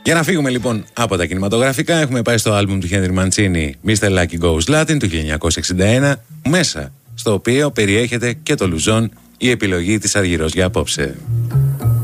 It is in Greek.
Για να φύγουμε λοιπόν από τα κινηματογραφικά, έχουμε πάει στο άλμπουμ του Henry Mancini Mr. Lucky Goes Latin του 1961, μέσα στο οποίο περιέχεται και το Λουζόν, η επιλογή της Αργυρός για απόψε.